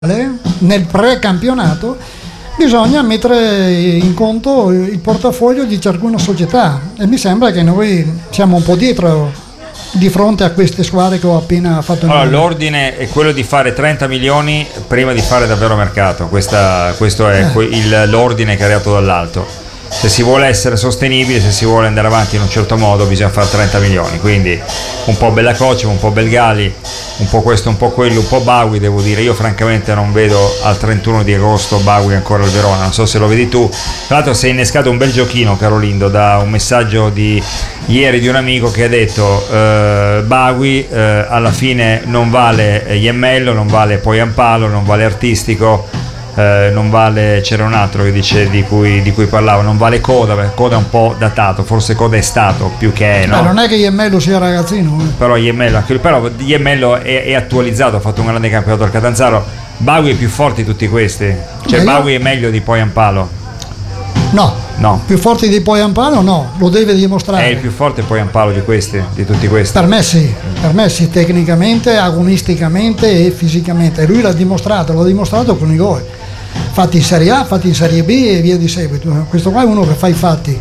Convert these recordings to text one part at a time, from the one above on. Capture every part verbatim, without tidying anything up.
nel pre-campionato bisogna mettere in conto il portafoglio di ciascuna società e mi sembra che noi siamo un po' dietro di fronte a queste squadre che ho appena fatto. Allora, l'ordine è quello di fare trenta milioni prima di fare davvero mercato. Questa, questo è eh. il, l'ordine creato dall'alto. Se si vuole essere sostenibile, se si vuole andare avanti in un certo modo, bisogna fare trenta milioni. Quindi un po' Bella Coce, un po' Belgali, un po' questo, un po' quello, un po' Bagui. Devo dire, io francamente non vedo al trentuno di agosto Bagui ancora al Verona, non so se lo vedi tu. Tra l'altro si è innescato un bel giochino, Carolindo, da un messaggio di ieri di un amico che ha detto eh, Bagui eh, alla fine non vale Iemmello, non vale Poyampalo, non vale Artistico. Eh, non vale, c'era un altro che dice di cui, di cui parlavo, non vale Coda, perché Coda è un po' datato, forse Coda è stato più che è, no? Ma non è che Iemmello sia ragazzino, eh. però Iemmello, però Iemmello è, è attualizzato, ha fatto un grande campionato al Catanzaro. Bagui è più forte di tutti questi, cioè Bagui è meglio di Poyampalo? No, no, più forte di Poyampalo no, lo deve dimostrare. È il più forte Poyampalo di questi, di tutti questi? Per me sì, per me sì, tecnicamente, agonisticamente e fisicamente, e lui l'ha dimostrato, l'ha dimostrato con i gol fatti in Serie A, fatti in Serie B e via di seguito. Questo qua è uno che fa i fatti,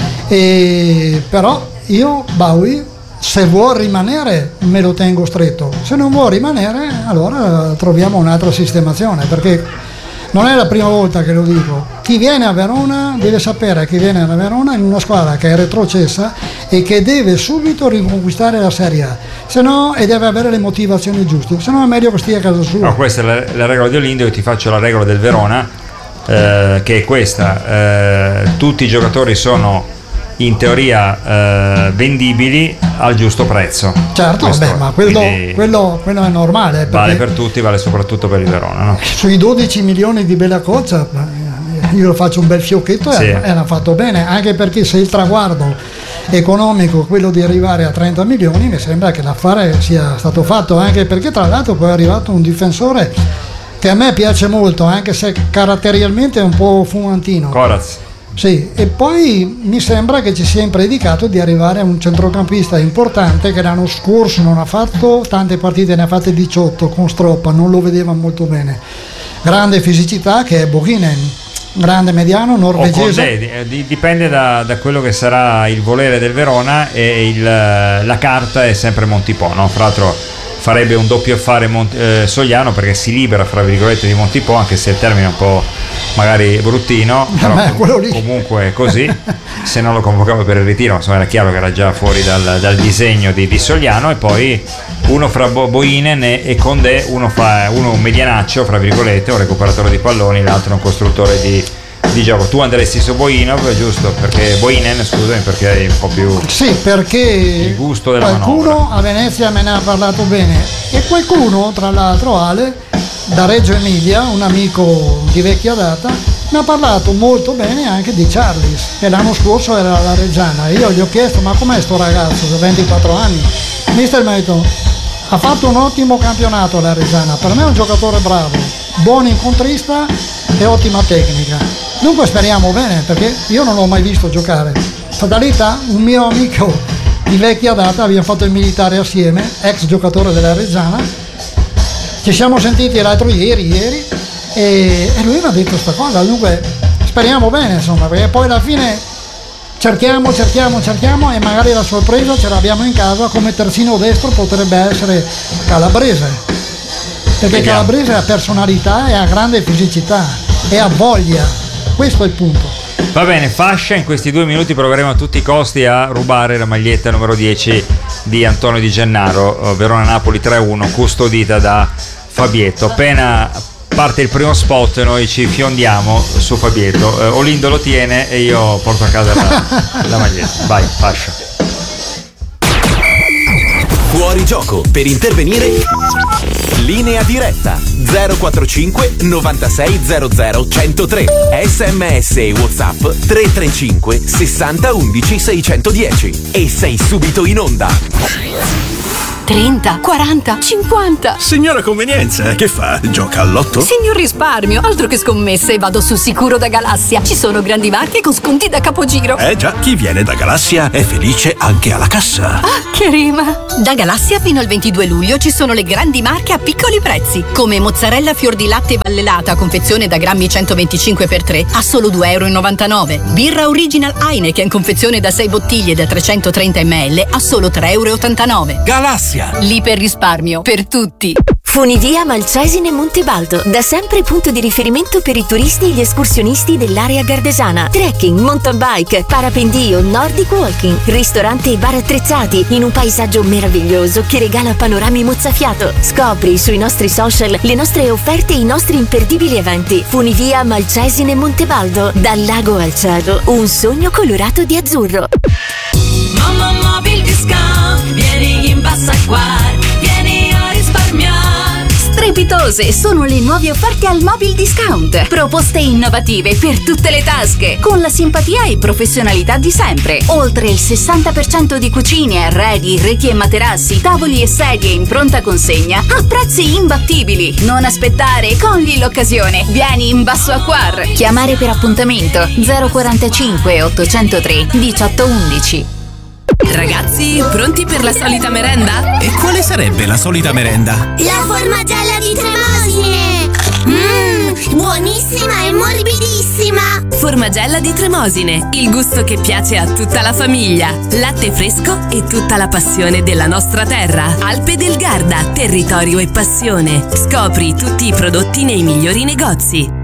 e però io Bagui, se vuol rimanere me lo tengo stretto, se non vuol rimanere allora troviamo un'altra sistemazione, perché non è la prima volta che lo dico. Chi viene a Verona deve sapere che viene a Verona in una squadra che è retrocessa e che deve subito riconquistare la Serie A, se no, e deve avere le motivazioni giuste, se no è meglio che stia a casa sua. No, questa è la, la regola di Olindo. Io ti faccio la regola del Verona, eh, che è questa: eh, tutti i giocatori sono in teoria eh, vendibili al giusto prezzo. Certo, beh, ma quello, quello, quello è normale. Vale per tutti, vale soprattutto per il Verona, no? Sui dodici milioni di Bella Coccia io lo faccio un bel fiocchetto sì. e hanno fatto bene, anche perché se il traguardo economico è quello di arrivare a trenta milioni, mi sembra che l'affare sia stato fatto, anche perché tra l'altro poi è arrivato un difensore che a me piace molto, anche se caratterialmente è un po' fumantino. Coraz. Sì, e poi mi sembra che ci sia impredicato di arrivare a un centrocampista importante che l'anno scorso non ha fatto tante partite, ne ha fatte diciotto con Stroppa, non lo vedeva molto bene. Grande fisicità, che è Bohinen, grande mediano norvegese. Condé, dipende da, da quello che sarà il volere del Verona, e il, la carta è sempre Montipò, no? Fra l'altro farebbe un doppio affare Mont- eh, Sogliano, perché si libera fra virgolette di Montipò, anche se il termine è un po' magari bruttino, però Beh, quello lì. comunque è così. Se non lo convocavo per il ritiro, insomma era chiaro che era già fuori dal, dal disegno di, di Sogliano. E poi uno fra Bo- Bohinen e, e Condé, uno fa uno un medianaccio fra virgolette, un recuperatore di palloni, l'altro un costruttore di di gioco. Tu andresti su Boinov, giusto? Perché Bohinen, scusami, perché hai un po' più sì, perché il gusto della qualcuno manovra. A Venezia me ne ha parlato bene, e qualcuno, tra l'altro Ale da Reggio Emilia, un amico di vecchia data, mi ha parlato molto bene anche di Charles, che l'anno scorso era alla Reggiana. Io gli ho chiesto: ma com'è sto ragazzo da ventiquattro anni? Mister mi ha detto: ha fatto un ottimo campionato alla Reggiana, per me è un giocatore bravo, buon incontrista e ottima tecnica. Dunque speriamo bene, perché io non l'ho mai visto giocare. Fadalita, un mio amico di vecchia data, abbiamo fatto il militare assieme, ex giocatore della Reggiana, ci siamo sentiti l'altro ieri, ieri e, e lui mi ha detto sta cosa. Dunque speriamo bene, insomma, perché poi alla fine cerchiamo, cerchiamo, cerchiamo e magari la sorpresa ce l'abbiamo in casa. Come terzino destro potrebbe essere Calabrese, perché Calabrese ha personalità e ha grande fisicità e ha voglia. Questo è il punto. Va bene, fascia. In questi due minuti proveremo a tutti i costi a rubare la maglietta numero dieci di Antonio Di Gennaro, Verona-Napoli tre a uno, custodita da Fabietto. Appena parte il primo spot noi ci fiondiamo su Fabietto. eh, Olindo lo tiene e io porto a casa la, la maglietta. Vai, fascia. Fuori gioco. Per intervenire, linea diretta zero quattro cinque novantasei zero zero centotré, sms e WhatsApp tre tre cinque sessanta undici seicentodieci e sei subito in onda. trenta, quaranta, cinquanta. Signora convenienza, che fa? Gioca al lotto? Signor risparmio, altro che scommesse, vado sul sicuro da Galassia. Ci sono grandi marche con sconti da capogiro. Eh già, chi viene da Galassia è felice anche alla cassa. Ah, che rima. Da Galassia fino al ventidue luglio ci sono le grandi marche a piccoli prezzi, come mozzarella fior di latte vallelata, confezione da grammi centoventicinque per tre a solo due e novantanove euro. Birra Original Heineken, confezione da sei bottiglie da trecentotrenta millilitri a solo tre e ottantanove euro. Galassia! L'iperrisparmio per tutti. Funivia Malcesine Montebaldo, da sempre punto di riferimento per i turisti e gli escursionisti dell'area gardesana. Trekking, mountain bike, parapendio, nordic walking, ristorante e bar attrezzati in un paesaggio meraviglioso che regala panorami mozzafiato. Scopri sui nostri social le nostre offerte e i nostri imperdibili eventi. Funivia Malcesine Montebaldo, dal lago al cielo, un sogno colorato di azzurro. Mamma Mobil Discount, vieni in Bassaguar, vieni a risparmiare. Strepitose sono le nuove offerte al Mobil Discount. Proposte innovative per tutte le tasche, con la simpatia e professionalità di sempre. Oltre il sessanta per cento di cucine, arredi, reti e materassi, tavoli e sedie in pronta consegna a prezzi imbattibili. Non aspettare, cogli l'occasione. Vieni in Basso Acquar. Chiamare per appuntamento zero quarantacinque ottocentotre diciotto undici. Ragazzi, pronti per la solita merenda? E quale sarebbe la solita merenda? La formagella di Tremosine! Mmm, buonissima e morbidissima! Formagella di Tremosine, il gusto che piace a tutta la famiglia. Latte fresco e tutta la passione della nostra terra. Alpe del Garda, territorio e passione. Scopri tutti i prodotti nei migliori negozi.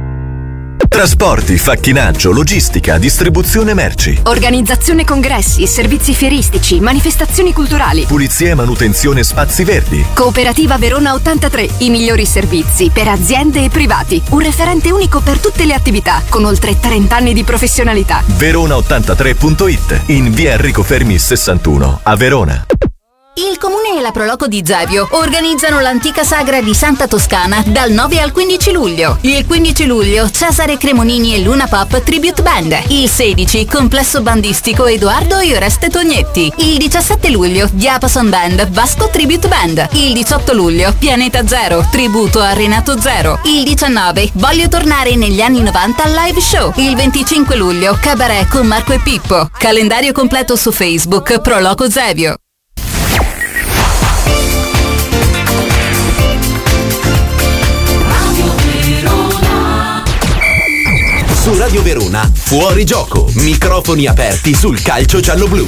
Trasporti, facchinaggio, logistica, distribuzione merci. Organizzazione congressi, servizi fieristici, manifestazioni culturali. Pulizia e manutenzione spazi verdi. Cooperativa Verona ottantatré, i migliori servizi per aziende e privati. Un referente unico per tutte le attività, con oltre trenta anni di professionalità. verona ottantatré punto it, in via Enrico Fermi sessantuno, a Verona. Il Comune e la Proloco di Zevio organizzano l'antica sagra di Santa Toscana dal nove al quindici luglio. Il quindici luglio Cesare Cremonini e Luna Pop Tribute Band. Il sedici Complesso Bandistico Edoardo e Oreste Tognetti. Il diciassette luglio Diapason Band Vasco Tribute Band. Il diciotto luglio Pianeta Zero tributo a Renato Zero. Il diciannove Voglio tornare negli anni novanta al live show. Il venticinque luglio Cabaret con Marco e Pippo. Calendario completo su Facebook Proloco Zevio. Su Radio Verona, fuori gioco, microfoni aperti sul calcio giallo-blu.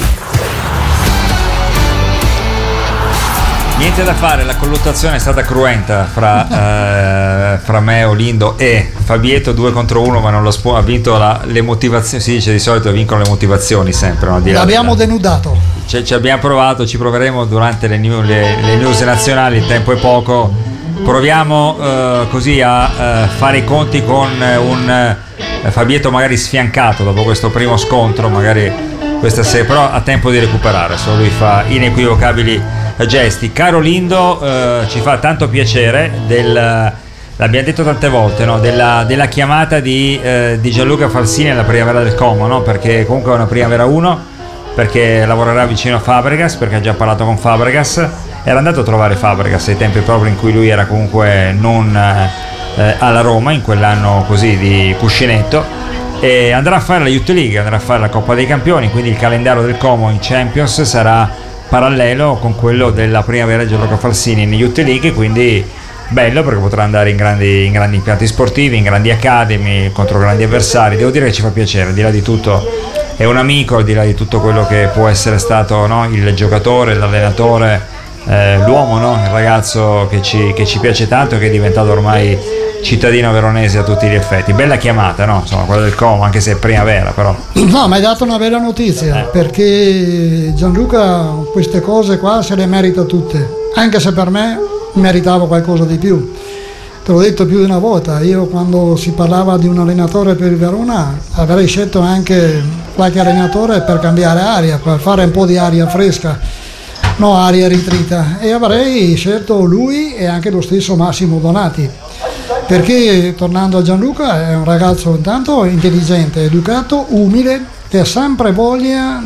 Niente da fare, la colluttazione è stata cruenta fra, eh, fra me, Olindo e Fabietto, due contro uno, ma non lo spu- ha vinto la, le motivazioni, si dice di solito vincono le motivazioni sempre. No? Di L'abbiamo della... denudato. Ci, ci abbiamo provato, ci proveremo durante le, new, le, le news nazionali, il tempo è poco, proviamo eh, così a eh, fare i conti con un eh, Fabietto magari sfiancato dopo questo primo scontro, magari questa sera, però ha tempo di recuperare, solo lui fa inequivocabili gesti. Caro Lindo, eh, ci fa tanto piacere del, l'abbiamo detto tante volte, no? della, della chiamata di, eh, di Gianluca Falsini alla Primavera del Como, no? Perché comunque è una Primavera uno, perché lavorerà vicino a Fabregas, perché ha già parlato con Fabregas, era andato a trovare Fabregas ai tempi proprio in cui lui era comunque non eh, alla Roma, in quell'anno così di cuscinetto, e andrà a fare la Youth League, andrà a fare la Coppa dei Campioni, quindi il calendario del Como in Champions sarà parallelo con quello della Primavera di Gianluca Falsini in Youth League, quindi bello perché potrà andare in grandi, in grandi impianti sportivi, in grandi academy, contro grandi avversari. Devo dire che ci fa piacere, al di là di tutto è un amico, al di là di tutto quello che può essere stato, no? Il giocatore, l'allenatore, eh, l'uomo, no? Il ragazzo che ci, che ci piace tanto e che è diventato ormai cittadino veronese a tutti gli effetti. Bella chiamata, no? Insomma, quella del Como, anche se è primavera, però. No, mi hai dato una bella notizia, eh. perché Gianluca queste cose qua se le merita tutte, anche se per me meritavo qualcosa di più. Te l'ho detto più di una volta, io quando si parlava di un allenatore per il Verona avrei scelto anche qualche allenatore per cambiare aria, per fare un po' di aria fresca, no aria ritrita, e avrei scelto lui e anche lo stesso Massimo Donati, perché tornando a Gianluca è un ragazzo intanto intelligente, educato, umile, che ha sempre voglia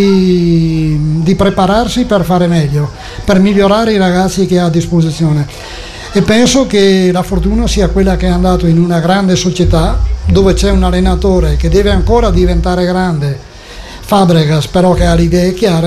di, di prepararsi per fare meglio, per migliorare i ragazzi che ha a disposizione, e penso che la fortuna sia quella che è andato in una grande società dove c'è un allenatore che deve ancora diventare grande, Fabregas, però che ha le idee chiare,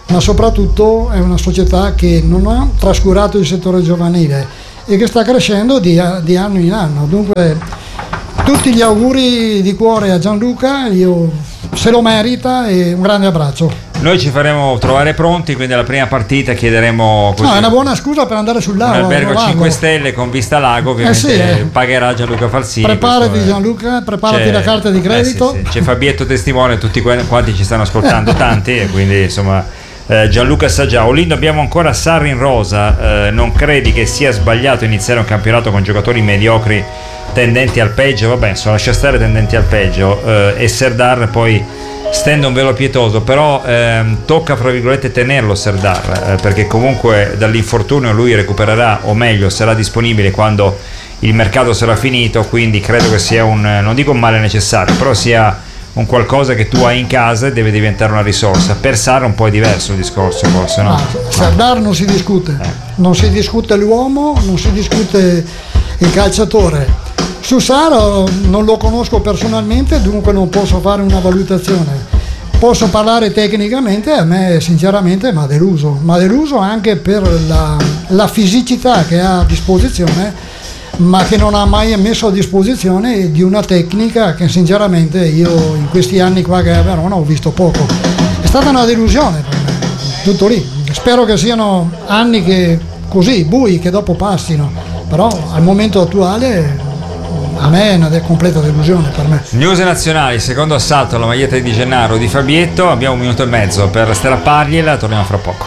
ma soprattutto è una società che non ha trascurato il settore giovanile e che sta crescendo di, di anno in anno. Dunque tutti gli auguri di cuore a Gianluca, io, se lo merita, e un grande abbraccio. Noi ci faremo trovare pronti, quindi alla prima partita chiederemo così, no, è una buona scusa per andare sul lago. Un albergo a cinque stelle con vista lago, ovviamente eh sì, eh. pagherà Gianluca Falsini. Preparati Gianluca, preparati c'è, la carta di credito. Eh sì, sì. C'è Fabietto testimone, tutti quanti ci stanno ascoltando, tanti, e quindi insomma eh, Gianluca sa già. Olindo, abbiamo ancora Sarri in rosa, eh, non credi che sia sbagliato iniziare un campionato con giocatori mediocri tendenti al peggio? Vabbè, insomma, lascia stare tendenti al peggio, eh, e Serdar poi stende un velo pietoso, però ehm, tocca fra virgolette tenerlo Serdar, eh, perché comunque dall'infortunio lui recupererà, o meglio sarà disponibile quando il mercato sarà finito, quindi credo che sia un, non dico un male necessario, però sia un qualcosa che tu hai in casa e deve diventare una risorsa. Per Sarri un po' è diverso il discorso, forse, no? Ah, Serdar non si discute, eh. non si discute l'uomo, non si discute il calciatore. Su Saro non lo conosco personalmente, dunque non posso fare una valutazione. Posso parlare tecnicamente, a me sinceramente mi ha deluso, mi ha deluso anche per la, la fisicità che ha a disposizione, ma che non ha mai messo a disposizione di una tecnica che sinceramente io in questi anni qua che a Verona ho visto poco. È stata una delusione per me, tutto lì. Spero che siano anni che così, bui, che dopo passino, però al momento attuale a me è una completa delusione per me. News nazionali, secondo assalto alla maglietta di Di Gennaro di Fabietto, abbiamo un minuto e mezzo per strappargliela, torniamo fra poco.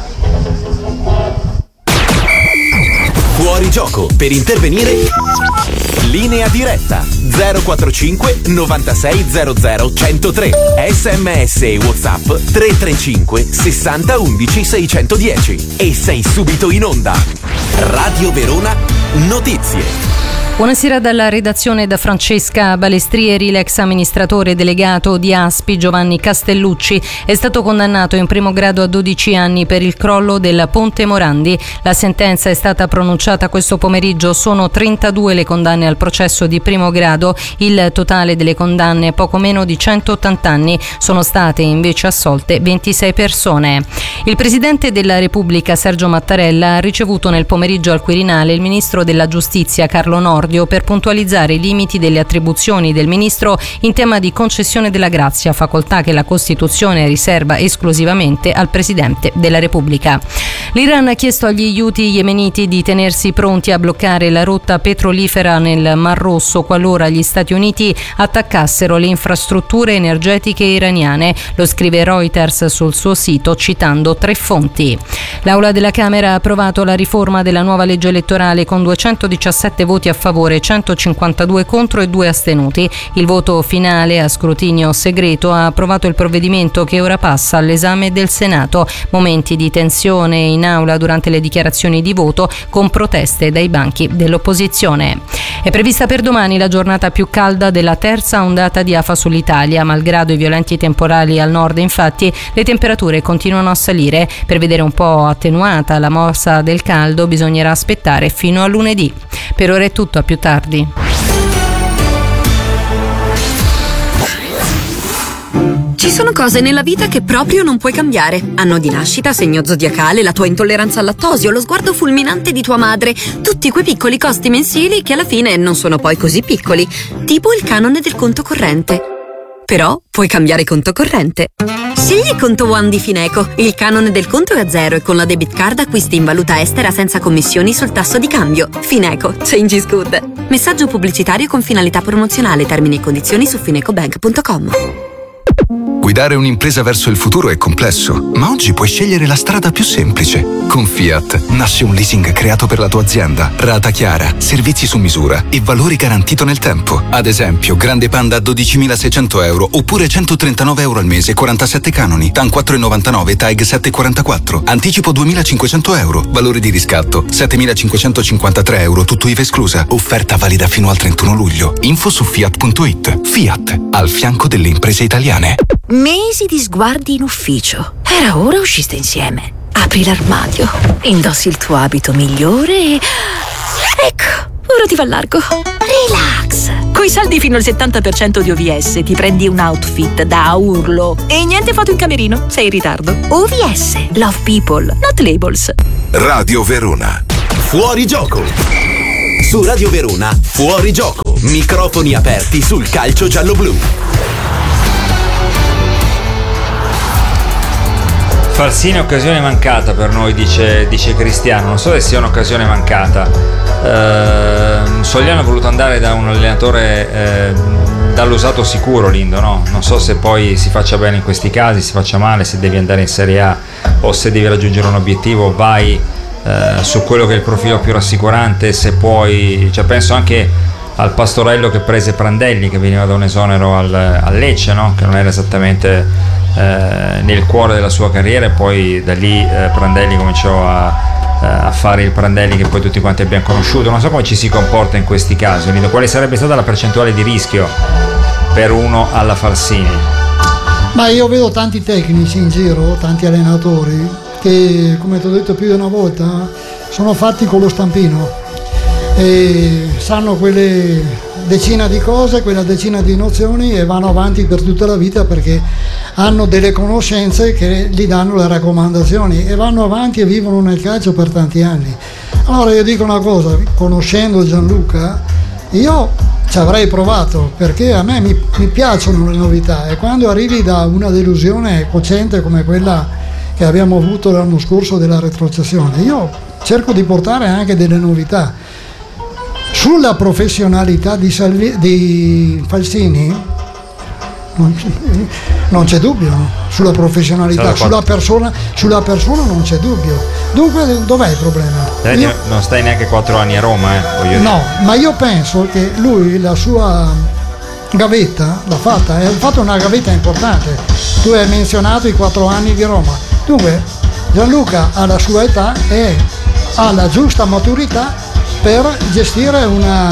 Fuori gioco, per intervenire linea diretta zero quattro cinque novantasei zero zero centotré, sms e WhatsApp tre tre cinque sessanta undici seicentodieci e sei subito in onda. Radio Verona Notizie. Buonasera dalla redazione da Francesca Balestrieri. L'ex amministratore delegato di Aspi Giovanni Castellucci è stato condannato in primo grado a dodici anni per il crollo del Ponte Morandi. La sentenza è stata pronunciata questo pomeriggio. Sono trentadue le condanne al processo di primo grado. Il totale delle condanne è poco meno di centottanta anni. Sono state invece assolte ventisei persone. Il presidente della Repubblica Sergio Mattarella ha ricevuto nel pomeriggio al Quirinale il ministro della Giustizia Carlo Nordio per puntualizzare i limiti delle attribuzioni del ministro in tema di concessione della grazia, facoltà che la Costituzione riserva esclusivamente al Presidente della Repubblica. L'Iran ha chiesto agli Houthi yemeniti di tenersi pronti a bloccare la rotta petrolifera nel Mar Rosso qualora gli Stati Uniti attaccassero le infrastrutture energetiche iraniane. Lo scrive Reuters sul suo sito citando tre fonti. L'Aula della Camera ha approvato la riforma della nuova legge elettorale con duecentodiciassette voti a favore, centocinquantadue contro e due astenuti. Il voto finale a scrutinio segreto ha approvato il provvedimento che ora passa all'esame del Senato. Momenti di tensione in aula durante le dichiarazioni di voto con proteste dai banchi dell'opposizione. È prevista per domani la giornata più calda della terza ondata di afa sull'Italia. Malgrado i violenti temporali al nord, infatti, le temperature continuano a salire. Per vedere un po' attenuata la morsa del caldo bisognerà aspettare fino a lunedì. Per ora è tutto, a più tardi. Ci sono cose nella vita che proprio non puoi cambiare. Anno di nascita, segno zodiacale, la tua intolleranza al lattosio, lo sguardo fulminante di tua madre. Tutti quei piccoli costi mensili che alla fine non sono poi così piccoli. Tipo il canone del conto corrente. Però puoi cambiare conto corrente. Scegli Conto One di Fineco. Il canone del conto è a zero e con la debit card acquisti in valuta estera senza commissioni sul tasso di cambio. Fineco, change is good. Messaggio pubblicitario con finalità promozionale. Termini e condizioni su finecobank punto com. Guidare un'impresa verso il futuro è complesso, ma oggi puoi scegliere la strada più semplice. Con Fiat nasce un leasing creato per la tua azienda, rata chiara, servizi su misura e valori garantito nel tempo. Ad esempio, Grande Panda a dodicimilaseicento euro oppure centotrentanove euro al mese, quarantasette canoni, TAN quattro virgola novantanove, TAEG sette virgola quarantaquattro, anticipo duemilacinquecento euro, valore di riscatto settemilacinquecentocinquantatré euro, tutto I V A esclusa. Offerta valida fino al trentuno luglio. Info su fiat punto it. Fiat, al fianco delle imprese italiane. Mesi di sguardi in ufficio. Era ora usciste insieme. Apri l'armadio, indossi il tuo abito migliore e... ecco, ora ti va largo. Relax. Coi saldi fino al settanta per cento di O V S ti prendi un outfit da urlo. E niente foto in camerino, sei in ritardo. O V S, love people, not labels. Radio Verona. Fuori gioco. Su Radio Verona, Fuori gioco. Microfoni aperti sul calcio giallo-blu. Falsini, occasione mancata per noi, dice, dice Cristiano. Non so se sia un'occasione mancata. Eh, Sogliano ha voluto andare da un allenatore eh, dall'usato sicuro, Lindo, no? Non so se poi si faccia bene in questi casi, si faccia male, se devi andare in Serie A o se devi raggiungere un obiettivo, vai eh, su quello che è il profilo più rassicurante. Se puoi, cioè penso anche al Pastorello che prese Prandelli, che veniva da un esonero al, al Lecce, no? Che non era esattamente Eh, nel cuore della sua carriera, e poi da lì eh, Prandelli cominciò a, eh, a fare il Prandelli che poi tutti quanti abbiamo conosciuto. Non so come ci si comporta in questi casi, Lindo. Quale sarebbe stata la percentuale di rischio per uno alla Falsini? Ma io vedo tanti tecnici in giro, tanti allenatori che, come ti ho detto più di una volta, sono fatti con lo stampino e sanno quelle decina di cose, quella decina di nozioni, e vanno avanti per tutta la vita perché hanno delle conoscenze che gli danno le raccomandazioni, e vanno avanti e vivono nel calcio per tanti anni. Allora io dico una cosa, conoscendo Gianluca, io ci avrei provato, perché a me mi, mi piacciono le novità, e quando arrivi da una delusione cocente come quella che abbiamo avuto l'anno scorso della retrocessione, io cerco di portare anche delle novità. Sulla professionalità di, Salvi, di Falsini non c'è, non c'è dubbio, sulla professionalità, sulla persona, sulla persona non c'è dubbio. Dunque dov'è il problema? Eh, io, non stai neanche quattro anni a Roma, eh, voglio no, dire. Ma io penso che lui la sua gavetta l'ha fatta, ha fatto una gavetta importante. Tu hai menzionato i quattro anni di Roma. Dunque Gianluca alla sua età e ha la giusta maturità per gestire una,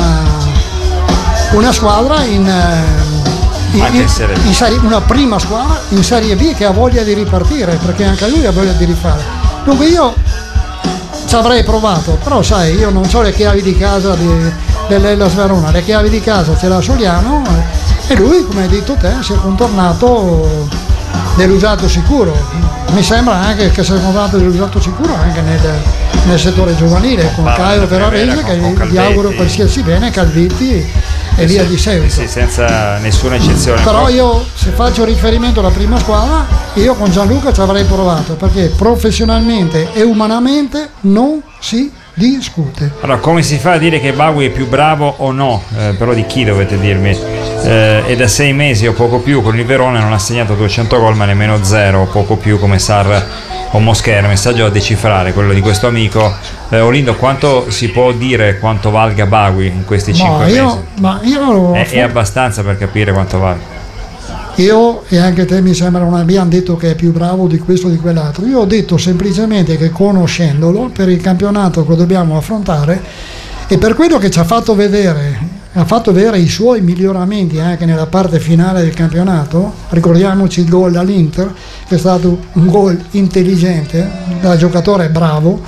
una squadra in, in, in, in serie, una prima squadra in Serie B che ha voglia di ripartire, perché anche lui ha voglia di rifare. Dunque io ci avrei provato, però sai, io non ho le chiavi di casa di, dell'Hellas Verona, le chiavi di casa ce l'ha Sogliano, e lui, come hai detto te, si è contornato dell'usato sicuro. Mi sembra anche che sia contornato dell'usato sicuro anche nel, nel settore giovanile, con Caio Ferrarese, che gli, gli auguro qualsiasi bene, Calvetti e eh via sì, di seguito. sì, senza nessuna eccezione. Però io, se faccio riferimento alla prima squadra, io con Gianluca ci avrei provato, perché professionalmente e umanamente non si discute. Allora, come si fa a dire che Bagui è più bravo o no? Eh, però di chi dovete dirmi? Eh, è da sei mesi o poco più con il Verona, non ha segnato duecento gol, ma nemmeno zero o poco più come Sarr o Mosquera. Messaggio da decifrare, quello di questo amico. eh, Olindo, quanto si può dire quanto valga Bagui in questi cinque io, mesi? Ma io è, è abbastanza per capire quanto vale. Io e anche te mi sembra non abbiamo detto che è più bravo di questo o di quell'altro. Io ho detto semplicemente che, conoscendolo, per il campionato che dobbiamo affrontare e per quello che ci ha fatto vedere, ha fatto vedere i suoi miglioramenti anche nella parte finale del campionato. Ricordiamoci il gol all'Inter, che è stato un gol intelligente da giocatore bravo.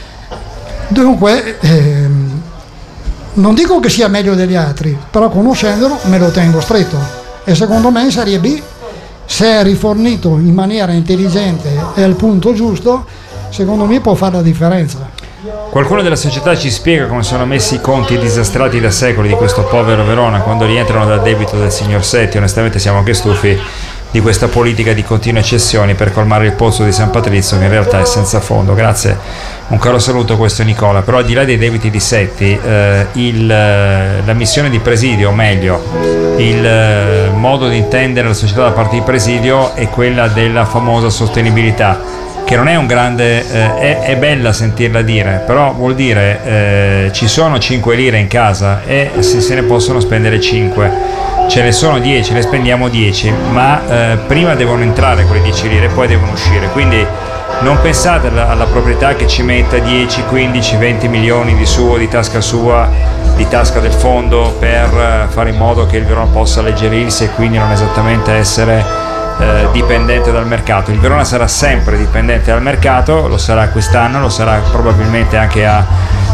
Dunque ehm, non dico che sia meglio degli altri, però conoscendolo me lo tengo stretto. E secondo me in Serie B, se è rifornito in maniera intelligente e al punto giusto, secondo me può fare la differenza. Qualcuno della società ci spiega come sono messi i conti disastrati da secoli di questo povero Verona quando rientrano dal debito del signor Setti. Onestamente siamo anche stufi di questa politica di continue cessioni per colmare il pozzo di San Patrizio, che in realtà è senza fondo. Grazie, un caro saluto, questo è Nicola. Però al di là dei debiti di Setti, eh, il, la missione di Presidio, o meglio il eh, modo di intendere la società da parte di Presidio, è quella della famosa sostenibilità, che non è un grande, eh, è, è bella sentirla dire, però vuol dire eh, ci sono cinque lire in casa e se, se ne possono spendere cinque, ce ne sono dieci, le spendiamo dieci, ma eh, prima devono entrare quelle dieci lire e poi devono uscire. Quindi non pensate alla, alla proprietà che ci metta dieci, quindici, venti milioni di suo, di tasca sua, di tasca del fondo, per fare in modo che il Verona possa alleggerirsi e quindi non esattamente essere eh, dipendente dal mercato. Il Verona sarà sempre dipendente dal mercato, lo sarà quest'anno, lo sarà probabilmente anche a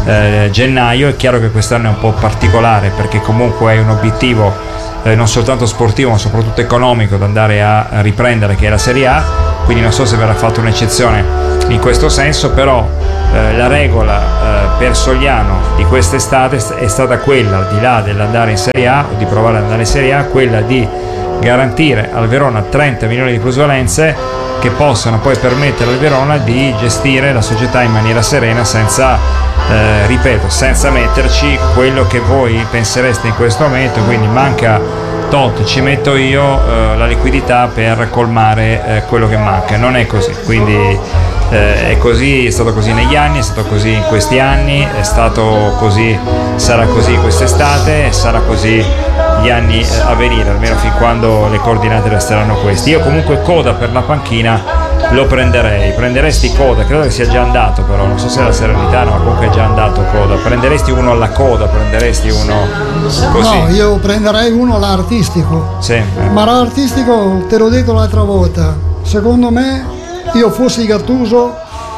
eh, gennaio. È chiaro che quest'anno è un po' particolare perché comunque è un obiettivo eh, non soltanto sportivo ma soprattutto economico da andare a, a riprendere, che è la Serie A, quindi non so se verrà fatta un'eccezione in questo senso, però eh, la regola eh, per Sogliano di quest'estate è stata quella, al di là dell'andare in Serie A o di provare ad andare in Serie A, quella di garantire al Verona trenta milioni di plusvalenze che possano poi permettere al Verona di gestire la società in maniera serena senza, eh, ripeto, senza metterci quello che voi pensereste in questo momento, quindi manca tot, ci metto io eh, la liquidità per colmare eh, quello che manca. Non è così, quindi eh, è così, è stato così negli anni, è stato così in questi anni, è stato così, sarà così quest'estate e sarà così gli anni a venire, almeno fin quando le coordinate resteranno queste. Io comunque Coda per la panchina lo prenderei. Prenderesti Coda? Credo che sia già andato, però non so se è la Salernitana, ma comunque è già andato Coda. Prenderesti uno alla coda? Prenderesti uno così? No, io prenderei uno all'artistico. Sì, eh. Ma l'artistico, te l'ho detto l'altra volta, secondo me, io fossi Gattuso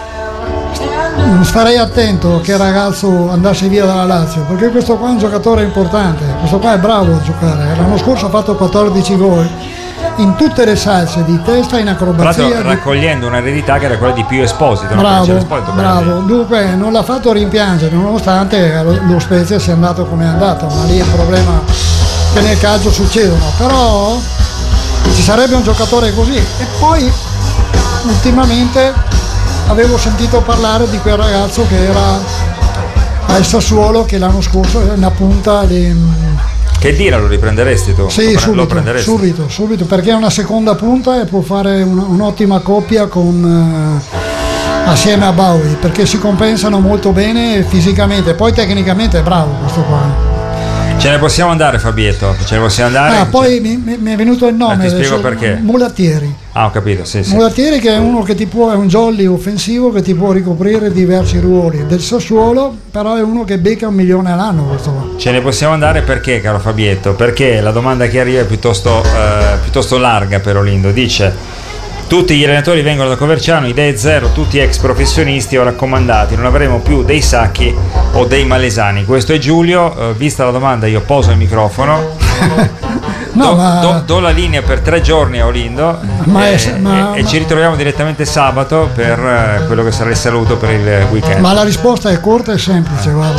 starei attento che il ragazzo andasse via dalla Lazio, perché questo qua è un giocatore importante, questo qua è bravo a giocare. L'anno scorso ha fatto quattordici gol in tutte le salse, di testa, in acrobazia, tra l'altro raccogliendo un'eredità che era quella di Pio Esposito. Bravo, no? Esposito, bravo. Dunque non l'ha fatto rimpiangere, nonostante lo Spezia sia andato come è andato, ma lì è il problema che nel calcio succedono. Però ci sarebbe un giocatore così. E poi ultimamente avevo sentito parlare di quel ragazzo che era al Sassuolo, che l'anno scorso era una punta di... Che dire, lo riprenderesti tu? Sì, lo subito, prenderesti? subito, subito, perché è una seconda punta e può fare un, un'ottima coppia con, uh, assieme a Bowie, perché si compensano molto bene fisicamente, poi tecnicamente è bravo questo qua. Ce ne possiamo andare, Fabietto, ce ne possiamo andare. Ah, poi mi, mi è venuto il nome. Eh, ti spiego adesso, perché. Mulattieri. Ah, ho capito, sì, sì. Mulattieri, che è uno che ti può, è un jolly offensivo che ti può ricoprire diversi ruoli del Sassuolo, però è uno che becca un milione all'anno questo qua. Ce ne possiamo andare perché, caro Fabietto? Perché la domanda che arriva è piuttosto, eh, piuttosto larga per Olindo. Dice: tutti gli allenatori vengono da Coverciano, idee zero, tutti ex professionisti o raccomandati, non avremo più dei Sacchi o dei Malesani. Questo è Giulio. Eh, vista la domanda io poso il microfono. No, do, ma... do, do la linea per tre giorni a Olindo ma e, è, ma, e, e ci ritroviamo direttamente sabato per eh, quello che sarà il saluto per il weekend. Ma la risposta è corta e semplice, guarda.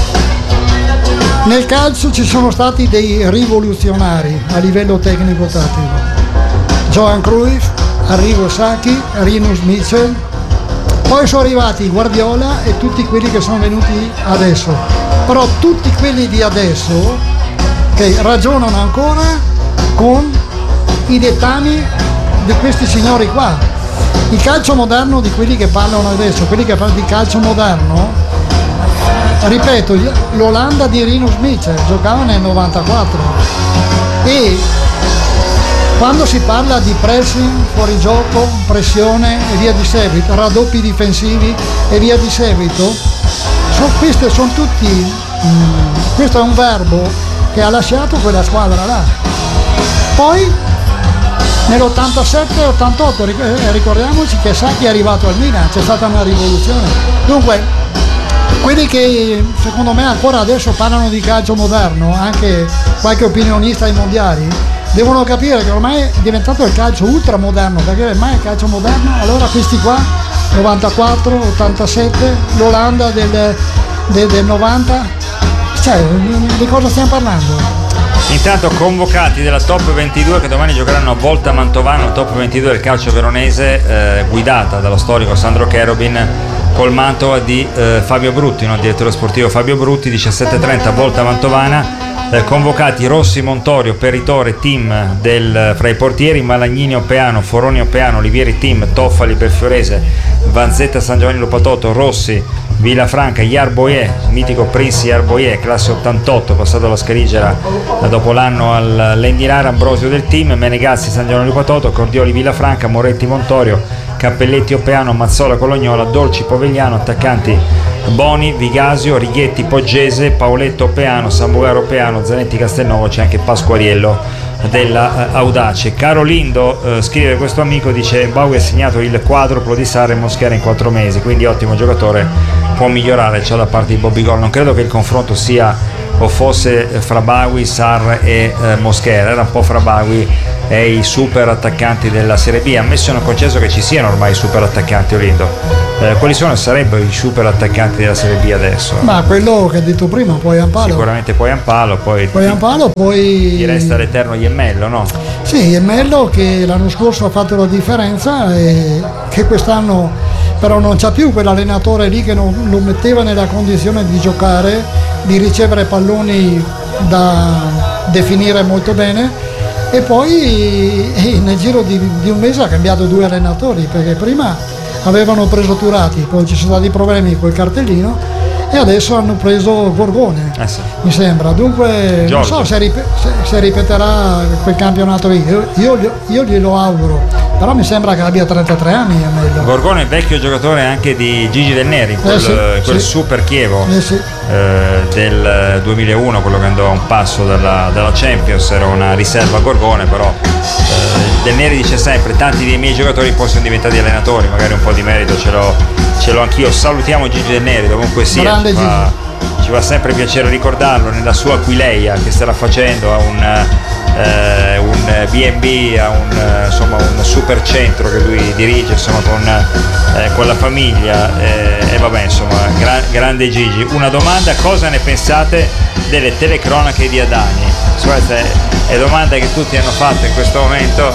Nel calcio ci sono stati dei rivoluzionari a livello tecnico-tattico. Johan Cruyff, Arrigo Sacchi, Rinus Michel, poi sono arrivati Guardiola e tutti quelli che sono venuti adesso. Però tutti quelli di adesso che ragionano ancora con i dettami di questi signori qua. Il calcio moderno di quelli che parlano adesso, quelli che parlano di calcio moderno, ripeto, l'Olanda di Rinus Michel giocava nel novantaquattro e quando si parla di pressing, fuorigioco, pressione e via di seguito, raddoppi difensivi e via di seguito, sono, questi sono tutti, mh, questo è un verbo che ha lasciato quella squadra là. Poi nell'ottantasette ottantotto ricordiamoci che Sacchi è arrivato al Milan, c'è stata una rivoluzione. Dunque quelli che secondo me ancora adesso parlano di calcio moderno, anche qualche opinionista ai mondiali, devono capire che ormai è diventato il calcio ultramoderno, perché ormai è calcio moderno. Allora questi qua novantaquattro ottantasette, l'Olanda del, del, del novanta, cioè, di cosa stiamo parlando? Intanto convocati della Top ventidue che domani giocheranno a Volta Mantovano, Top ventidue del calcio veronese, eh, guidata dallo storico Sandro Cherubin, col manto di eh, Fabio Brutti, no? Direttore sportivo Fabio Brutti. Diciassette e trenta Volta Mantovana. Eh, convocati Rossi, Montorio, Peritore, team del, fra i portieri, Malagnini, Oppeano, Foroni, Oppeano, Olivieri, team, Toffali, Belfiorese, Vanzetta, San Giovanni, Lupatotto, Rossi, Villafranca, Iarboie, mitico Prince Iarboie, classe ottantotto, passato alla Scaligera dopo l'anno all'Endinara, Ambrosio del team, Menegazzi, San Giovanni, Lupatotto, Cordioli, Villafranca, Moretti, Montorio, Cappelletti, Oppeano, Mazzola, Colognola, Dolci, Povegliano, attaccanti Boni, Vigasio, Righetti, Poggese, Paoletto, Oppeano, Sambucaro, Oppeano, Zanetti, Castelnuovo, c'è anche Pasquariello della uh, Audace. Caro Lindo, uh, scrive questo amico, dice: Bau ha segnato il quadruplo di Sarri e Moschiera in quattro mesi, quindi ottimo giocatore può migliorare c'è da parte di Bobigol. Non credo che il confronto sia o fosse fra Bagui, Sarr e eh, Mosquera, era un po' fra Bagui e i super attaccanti della Serie B. Ammesso e non concesso che ci siano ormai i super attaccanti, Olindo, eh, quali sono sarebbero i super attaccanti della Serie B adesso? Ma quello che hai detto prima, poi Ampalo. Sicuramente poi Ampalo, poi, poi Ampalo, poi ti resta l'eterno Iemmello, no? Sì, Iemmello che l'anno scorso ha fatto la differenza e che quest'anno però non c'ha più quell'allenatore lì che non lo metteva nella condizione di giocare, di ricevere palloni da definire molto bene. E poi eh, nel giro di, di un mese ha cambiato due allenatori, perché prima avevano preso Turati, poi ci sono stati problemi col cartellino e adesso hanno preso Gorgone, eh sì. mi sembra. Dunque Giorgio. Non so se, rip- se, se ripeterà quel campionato lì, io, io, io glielo auguro, però mi sembra che abbia trentatré anni. È meglio. Gorgone è vecchio giocatore anche di Gigi Del Neri, quel, eh sì, quel sì. super Chievo eh sì. eh, del duemilauno, quello che andò a un passo dalla, dalla Champions, era una riserva a Gorgone, però eh, Del Neri dice sempre tanti dei miei giocatori poi sono diventati allenatori, magari un po' di merito ce l'ho, ce l'ho anch'io. Salutiamo Gigi Del Neri dovunque sia, ci fa, ci fa sempre piacere ricordarlo nella sua Aquileia che starà facendo a un Eh, un B and B, a un, eh, insomma, un super centro che lui dirige, insomma, con, eh, con la famiglia eh, e vabbè, insomma, gra- grande Gigi. Una domanda: cosa ne pensate delle telecronache di Adani? Questa è, è domanda che tutti hanno fatto in questo momento.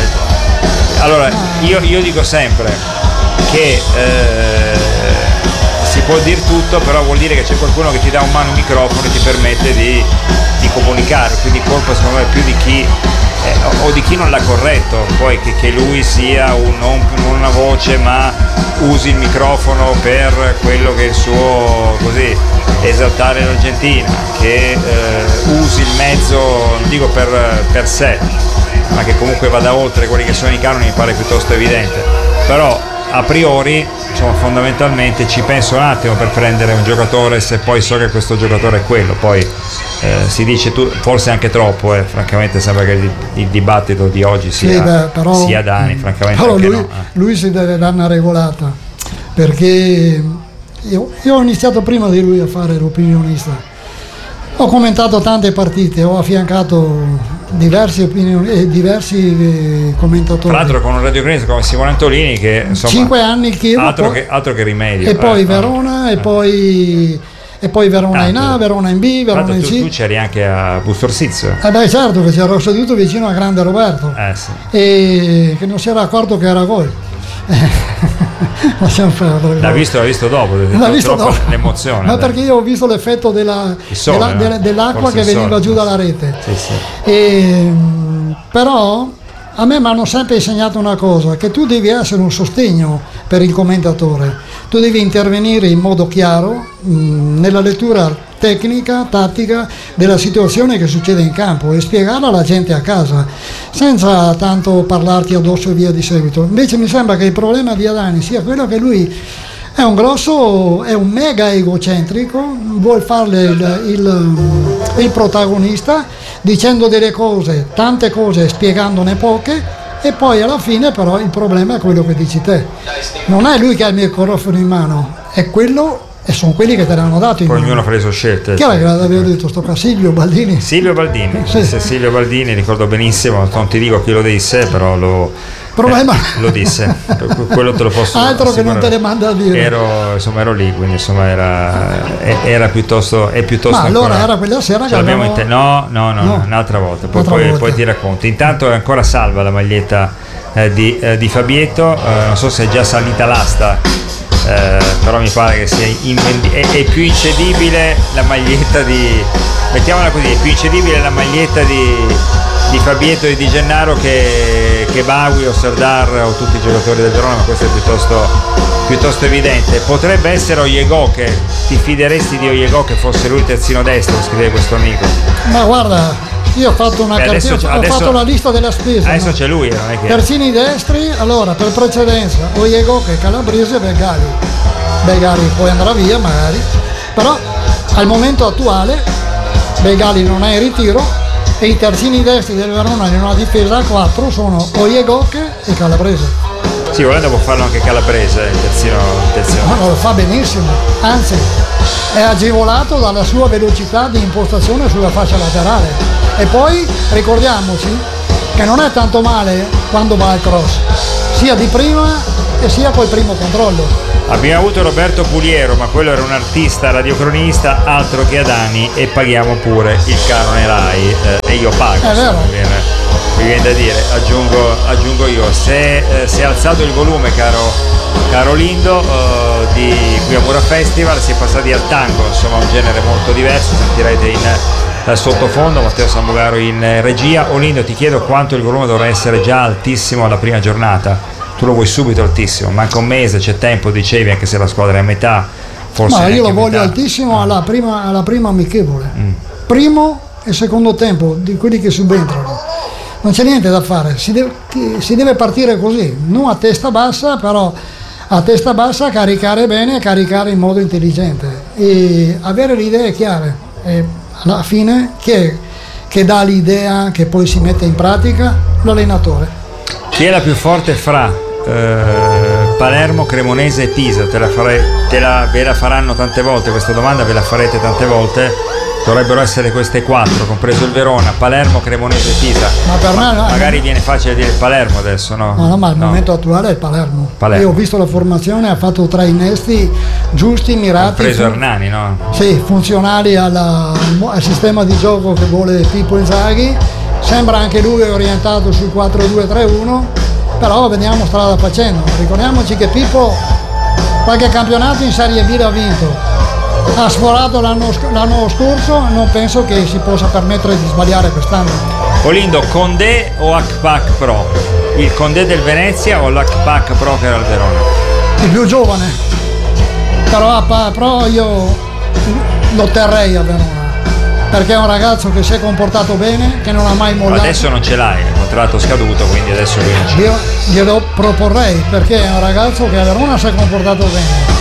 Eh, allora io, io dico sempre che eh, si può dire tutto, però vuol dire che c'è qualcuno che ti dà un mano un microfono e ti permette di, di comunicare, quindi colpa secondo me più di chi eh, o di chi non l'ha corretto, poi che, che lui sia un, non, non una voce ma usi il microfono per quello che è il suo, così, esaltare l'Argentina, che eh, usi il mezzo, non dico per, per sé, ma che comunque vada oltre quelli che sono i canoni, mi pare piuttosto evidente. Però a priori, insomma, fondamentalmente ci penso un attimo per prendere un giocatore se poi so che questo giocatore è quello. Poi eh, si dice tu, forse anche troppo, eh. francamente sembra che il, il dibattito di oggi sia, sì, beh, però, sia Dani, francamente però anche lui, no, eh. lui si deve dare una regolata, perché io, io ho iniziato prima di lui a fare l'opinionista, ho commentato tante partite, ho affiancato diversi opinioni e diversi eh, commentatori. Tra l'altro con un radiocronista come Simone Antolini che insomma cinque anni il Chievo, altro, poi, che, altro che rimedio e poi eh, Verona no. e poi e poi Verona in A, Verona in B, Verona in C. Tu, tu c'eri anche a Bustorsizio. Eh beh, certo, che c'ero seduto vicino a Grande Roberto, eh, sì. e che non si era accorto che era gol. L'ha visto, l'ha visto dopo, l'ha visto dopo. L'emozione. Ma perché io ho visto l'effetto della, sole, della, no? della, dell'acqua Forse che veniva sole. giù dalla rete. Sì, sì. E, però a me mi hanno sempre insegnato una cosa, che tu devi essere un sostegno per il commentatore, tu devi intervenire in modo chiaro mh, nella lettura tecnica, tattica della situazione che succede in campo e spiegarla alla gente a casa senza tanto parlarti addosso e via di seguito. Invece mi sembra che il problema di Adani sia quello che lui è un grosso, è un mega egocentrico, vuol farle il, il, il protagonista dicendo delle cose, tante cose, spiegandone poche, e poi alla fine però il problema è quello che dici te, non è lui che ha il microfono in mano, è quello, e sono quelli che te l'hanno dato in poi mano. ognuno fa le sue scelte. Chi era che l'aveva detto sto qua? Silvio Baldini? Silvio Baldini, sì. Disse Silvio Baldini, ricordo benissimo, non ti dico chi lo disse, però lo, problema. Eh, lo disse, quello te lo posso altro che non te le manda a dire. Ero, insomma, ero lì, quindi insomma era, era piuttosto, è piuttosto. Ma allora ancora, era quella sera che abbiamo abbiamo... te- no, no, no, no, un'altra volta, poi, un'altra poi, volta. poi ti racconto. Intanto è ancora salva la maglietta eh, di, eh, di Fabietto, eh, non so se è già salita l'asta. Eh, però mi pare che sia invendi- è, è più incedibile la maglietta di, mettiamola così, è più incedibile la maglietta di, di Fabietto e di Gennaro che, che Bagui o Serdar o tutti i giocatori del Verona, ma questo è piuttosto, piuttosto evidente. Potrebbe essere Oyegoke, ti fideresti di Oyegoke fosse lui terzino destro, scrive questo amico? Ma guarda, io ho fatto una Beh, cartina, adesso, ho adesso, fatto la lista della spesa. Adesso no? c'è lui, non è che... Terzini destri, allora per precedenza Oyegoke, Calabrese e Belgali. Belgali poi andrà via magari, però al momento attuale Belgali non è in ritiro e i terzini destri del Verona in una difesa a quattro sono Oyegoke e Calabrese. Sì, volendo può farlo anche Calabrese, il terzino, il terzino. No, lo fa benissimo, anzi è agevolato dalla sua velocità di impostazione sulla fascia laterale. E poi ricordiamoci che non è tanto male quando va al cross, sia di prima e sia col primo controllo. Abbiamo avuto Roberto Puliero, ma quello era un artista radiocronista, altro che Adani, e paghiamo pure il canone Rai, eh, e io pago. È vero. Mi viene, mi viene da dire, aggiungo, aggiungo io. Se eh, si è alzato il volume, caro, caro Lindo, eh, di qui a Mura Festival, si è passati al tango, insomma un genere molto diverso, sentirete in dal sottofondo Matteo Sambugaro in regia. Olindo, ti chiedo quanto il volume dovrà essere già altissimo alla prima giornata. Tu lo vuoi subito altissimo, manca un mese, c'è tempo, dicevi, anche se la squadra è a metà, forse. Ma io lo voglio metà. altissimo alla prima, alla prima amichevole. Mm. Primo e secondo tempo di quelli che subentrano. Non c'è niente da fare, si deve, si deve partire così, non a testa bassa, però a testa bassa caricare bene e caricare in modo intelligente e avere le idee chiare. E alla fine chi è che dà l'idea che poi si mette in pratica? L'allenatore. Chi è la più forte fra Uh, Palermo, Cremonese e Pisa? Te la farei, te la, ve la faranno tante volte questa domanda, ve la farete tante volte. Dovrebbero essere queste quattro, compreso il Verona, Palermo, Cremonese e Pisa. Ma per me no, magari no. viene facile dire Palermo adesso, no? No, no, ma il no. momento attuale è il Palermo. Palermo. Io ho visto la formazione, ha fatto tre innesti giusti, mirati. Compreso fun- Hernani, no? Sì, funzionali alla, al sistema di gioco che vuole Pippo Inzaghi. Sembra anche lui orientato sul quattro due tre uno. Però vediamo strada facendo. Ricordiamoci che Pippo qualche campionato in Serie B l'ha vinto, ha sforato l'anno, l'anno scorso, non penso che si possa permettere di sbagliare quest'anno. Olindo, Condé o Akpak Pro? Il Condé del Venezia o l'Akpak Pro che era al Verona? Il più giovane, però a Pro io lo terrei a Verona, perché è un ragazzo che si è comportato bene, che non ha mai mollato. Adesso non ce l'hai, il contratto scaduto, quindi adesso lui non ce Io glielo proporrei, perché è un ragazzo che a Verona si è comportato bene.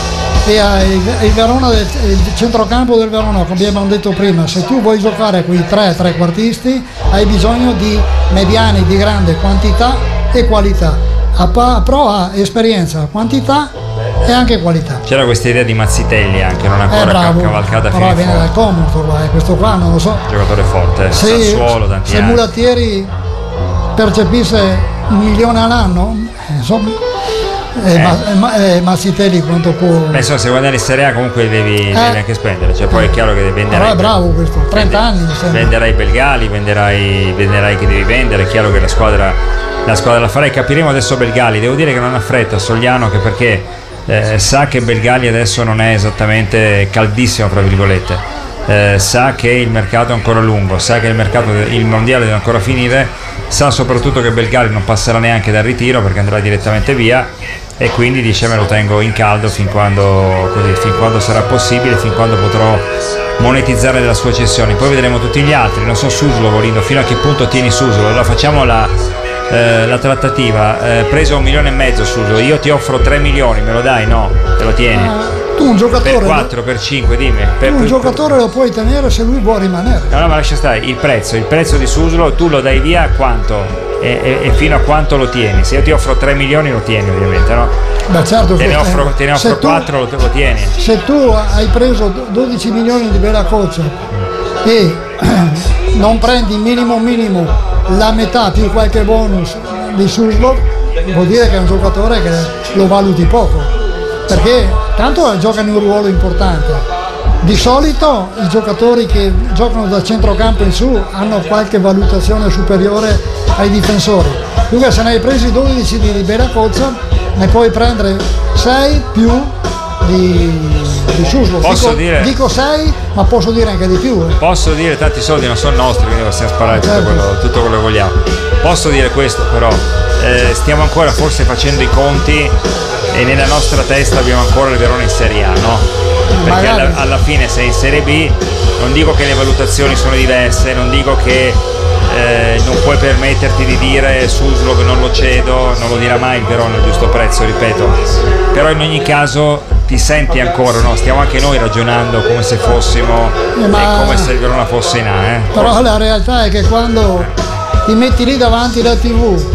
E il Verona, del, il centrocampo del Verona, come abbiamo detto prima, se tu vuoi giocare con i tre trequartisti hai bisogno di mediani di grande quantità e qualità. A Pro ha esperienza, quantità e anche qualità. C'era questa idea di Mazzitelli anche, non ancora eh, bravo, cavalcata fino però in viene fondo. dal Comunto, qua, questo qua non lo so. Giocatore forte, se, Sassuolo, tanti se anni. Mulattieri percepisse un milione all'anno, eh, insomma, eh, Eh. Ma, ma, eh, Mazzitelli quanto può. Beh, insomma, se guadagni in Serie A comunque devi, Eh. devi anche spendere, cioè poi è chiaro che venderai. Però è bravo questo, trenta anni mi sembra. Venderai Belgali, venderai, venderai che devi vendere, è chiaro che la squadra, la squadra la farai. Capiremo adesso Belgali, devo dire che non ha fretta Sogliano, che perché eh, sa che Belgali adesso non è esattamente caldissimo, fra virgolette. Eh, sa che il mercato è ancora lungo, sa che il mercato, il mondiale deve ancora finire, sa soprattutto che Belgali non passerà neanche dal ritiro perché andrà direttamente via, e quindi dice me lo tengo in caldo fin quando, così, fin quando sarà possibile, fin quando potrò monetizzare della sua cessione. Poi vedremo tutti gli altri, non so Suslo, Volino, fino a che punto tieni Suslo. Allora facciamo la, eh, la trattativa, eh, preso un milione e mezzo Suslo, io ti offro tre milioni, me lo dai? No, te lo tieni? Uh, tu un giocatore per quattro, per cinque, dimmi. Per, tu un per, giocatore lo puoi tenere se lui vuole rimanere. No, no, ma lascia stare, il prezzo, il prezzo di Suslo tu lo dai via a quanto? E, e, e fino a quanto lo tieni? Se io ti offro tre milioni lo tieni ovviamente, no? Beh, certo te che ne offro, te ne offro tu, quattro, lo, lo tieni. Se tu hai preso dodici milioni di Bella Coccia e non prendi minimo minimo la metà più qualche bonus di Suslo, vuol dire che è un giocatore che lo valuti poco, perché tanto gioca in un ruolo importante. Di solito i giocatori che giocano da centrocampo in su hanno qualche valutazione superiore ai difensori. Dunque se ne hai presi dodici di Bella Coccia ne puoi prendere sei più di, di Suslo. Posso dico, dire dico sei, ma posso dire anche di più. Eh. Posso dire, tanti soldi non sono nostri, quindi possiamo sparare tutto, certo. quello, tutto quello che vogliamo. Posso dire questo però, eh, stiamo ancora forse facendo i conti e nella nostra testa abbiamo ancora il Verona in Serie A, no? Perché alla, alla fine sei in Serie B, non dico che le valutazioni sono diverse, non dico che eh, non puoi permetterti di dire Suslo che non lo cedo, non lo dirà mai il Verona il giusto prezzo, ripeto, però in ogni caso ti senti ancora, no? Stiamo anche noi ragionando come se fossimo, eh, ma... come se il Verona fosse in A, eh? Però la realtà è che quando ti metti lì davanti la tivù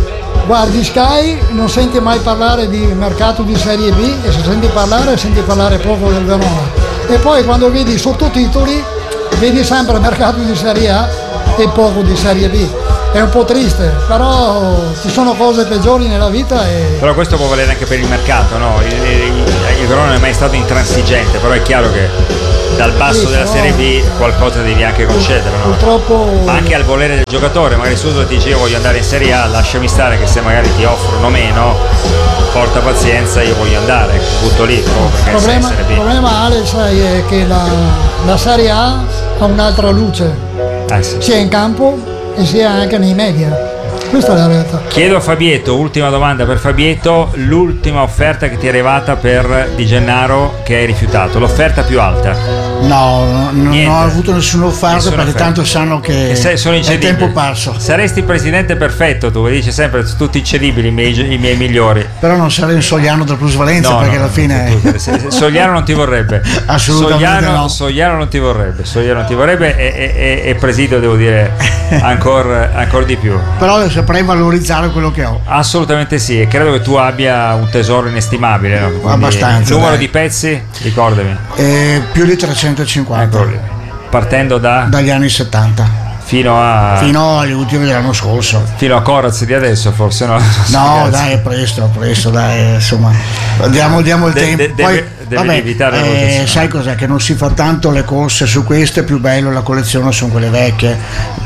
guardi Sky, non senti mai parlare di mercato di Serie B, e se senti parlare, senti parlare poco del Verona. E poi quando vedi i sottotitoli, vedi sempre mercato di Serie A e poco di Serie B. È un po' triste, però ci sono cose peggiori nella vita e... Però questo può valere anche per il mercato, no? Il, il, il Verona non è mai stato intransigente, però è chiaro che dal basso sì, della Serie B qualcosa devi anche concedere, no? Purtroppo... Ma anche al volere del giocatore, magari su ti dice io voglio andare in Serie A, lasciami stare che se magari ti offrono meno, porta pazienza, io voglio andare, butto lì. Oh, il problema, il problema Ale, sai, è che la, la Serie A ha un'altra luce, eh sì. sia in campo e sia anche nei media. Questa è la realtà. Chiedo a Fabietto, ultima domanda per Fabietto, l'ultima offerta che ti è arrivata per Di Gennaro che hai rifiutato, l'offerta più alta? No, no non ho avuto nessuna offerta nessuna perché offerta. Tanto sanno che sei, sono è tempo parso. Saresti il presidente perfetto, tu dici sempre tutti incedibili i miei, i miei migliori. Però non sarei un Sogliano del plusvalenza no, perché no, alla fine tu, tu, Sogliano non ti vorrebbe. Assolutamente Sogliano, no. Sogliano non ti vorrebbe, Sogliano non ti vorrebbe e, e, e Presidio devo dire ancora ancor di più. Però saprei valorizzare quello che ho. Assolutamente sì, e credo che tu abbia un tesoro inestimabile, no? Quindi, abbastanza. Il numero dai. di pezzi, ricordami. Eh, più di trecentocinquanta. Ecco, partendo da dagli anni settanta. Fino a fino agli ultimi dell'anno scorso. Fino a Coraz di adesso forse no? No, dai, è presto, presto, dai, insomma. Diamo, diamo il de, tempo. De, Poi, deve, vabbè, evitare eh, sai cos'è? Che non si fa tanto le corse su queste, più bello la collezione sono quelle vecchie.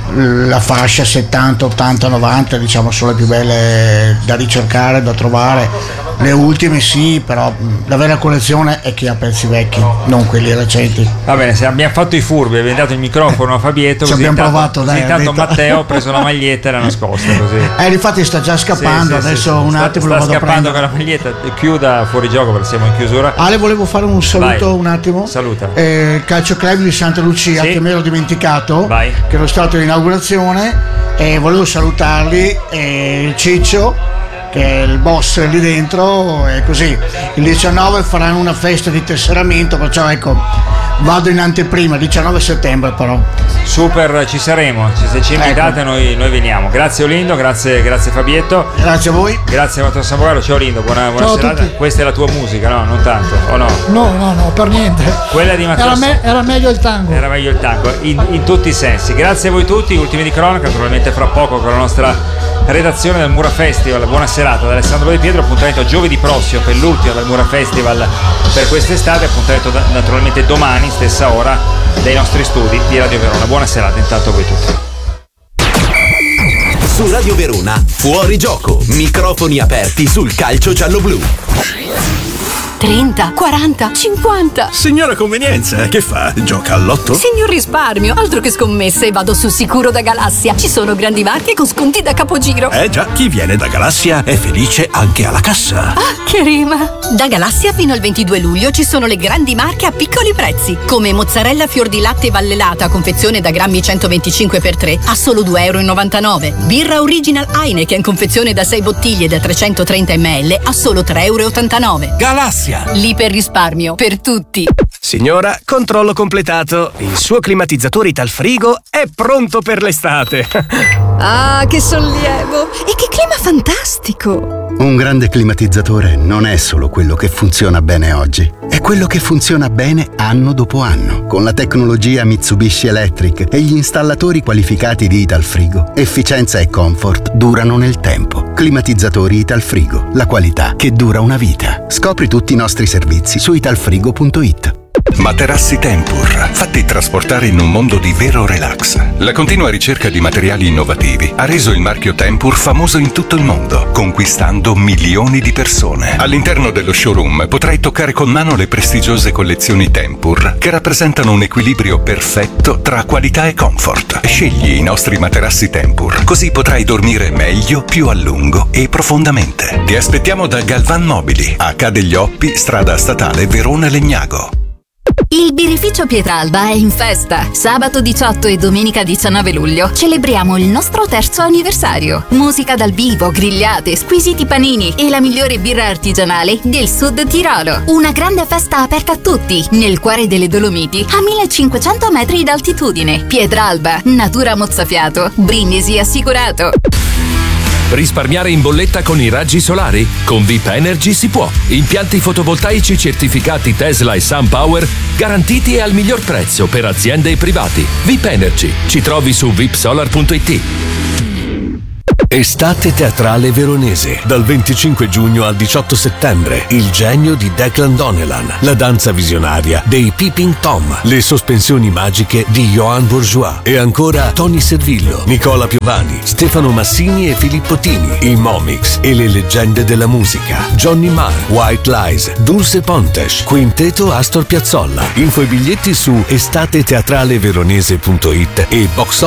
La fascia settanta, ottanta, novanta, diciamo, sono le più belle da ricercare, da trovare. Le ultime sì, però la vera collezione è chi ha pezzi vecchi, non quelli recenti. Va bene, se abbiamo fatto i furbi, abbiamo dato il microfono a Fabietto, ci così abbiamo intanto, provato, così dai, intanto Matteo ha preso la maglietta e l'ha nascosta così. Eh, infatti sta già scappando, sì, sì, adesso sì, sì. un sta, attimo sta lo vado a scappando con la maglietta, chiuda fuori gioco perché siamo in chiusura. Ale, volevo fare un saluto. Vai. Un attimo. Saluta. Eh, Calcio Club di Santa Lucia, sì. Che me l'ho dimenticato. Vai. Che ero stato all'inaugurazione e volevo salutarli, eh, Ciccio che è il boss lì dentro, e così il diciannove faranno una festa di tesseramento, perciò ecco vado in anteprima, diciannove settembre però. Super, ci saremo, se ci invitate ecco. noi, noi veniamo. Grazie Olindo, grazie, grazie Fabietto. Grazie a voi. Grazie Matteo Sambucaro, ciao Olindo, buona, buona ciao serata. Questa è la tua musica, no? Non tanto, o no? No, no, no, per niente. Quella di Matteo era, me, era meglio il tango. Era meglio il tango, in, in tutti i sensi. Grazie a voi tutti, ultimi di cronaca, naturalmente fra poco con la nostra redazione del Mura Festival. Buona serata da Alessandro Di Pietro, appuntamento giovedì prossimo per l'ultimo del Mura Festival per quest'estate, appuntamento da, naturalmente domani stessa ora dai nostri studi di Radio Verona. Buona serata intanto a voi tutti. Su Radio Verona Fuori Gioco, microfoni aperti sul calcio giallo-blu. trenta, quaranta, cinquanta. Signora convenienza, che fa? Gioca al lotto? Signor risparmio, altro che scommesse, vado sul sicuro da Galassia. Ci sono grandi marche con sconti da capogiro. Eh già, chi viene da Galassia è felice anche alla cassa. Ah, che rima! Da Galassia fino al ventidue luglio ci sono le grandi marche a piccoli prezzi, come mozzarella fior di latte vallelata, confezione da grammi centoventicinque per tre a solo due e novantanove euro. Birra Original Heineken, confezione da sei bottiglie da trecentotrenta millilitri a solo tre e ottantanove euro. Galassia! Lì per risparmio, per tutti. Signora, controllo completato. Il suo climatizzatore Italfrigo è pronto per l'estate. Ah, che sollievo! E che clima fantastico! Un grande climatizzatore non è solo quello che funziona bene oggi, è quello che funziona bene anno dopo anno. Con la tecnologia Mitsubishi Electric e gli installatori qualificati di Italfrigo, efficienza e comfort durano nel tempo. Climatizzatori Italfrigo, la qualità che dura una vita. Scopri tutti i nostri servizi su italfrigo punto it. Materassi Tempur, fatti trasportare in un mondo di vero relax. La continua ricerca di materiali innovativi ha reso il marchio Tempur famoso in tutto il mondo, conquistando milioni di persone. All'interno dello showroom potrai toccare con mano le prestigiose collezioni Tempur, che rappresentano un equilibrio perfetto tra qualità e comfort. Scegli i nostri materassi Tempur, così potrai dormire meglio, più a lungo e profondamente. Ti aspettiamo da Galvan Mobili, a Ca' degli Oppi, strada statale Verona Legnago. Il birrificio Pietralba è in festa. Sabato diciotto e domenica diciannove luglio celebriamo il nostro terzo anniversario. Musica dal vivo, grigliate, squisiti panini e la migliore birra artigianale del Sud Tirolo. Una grande festa aperta a tutti, nel cuore delle Dolomiti, a millecinquecento metri d'altitudine. Pietralba, natura mozzafiato, brindisi assicurato. Risparmiare in bolletta con i raggi solari? Con V I P Energy si può. Impianti fotovoltaici certificati Tesla e SunPower garantiti e al miglior prezzo per aziende e privati. V I P Energy. Ci trovi su vipsolar punto it. Estate teatrale veronese. Dal venticinque giugno al diciotto settembre. Il genio di Declan Donnellan. La danza visionaria dei Peeping Tom. Le sospensioni magiche di Johan Bourgeois. E ancora Tony Servillo, Nicola Piovani, Stefano Massini e Filippo Tini. I Momix e le leggende della musica. Johnny Marr, White Lies, Dulce Pontes, Quinteto Astor Piazzolla. Info e biglietti su estateteatraleveronese punto it e box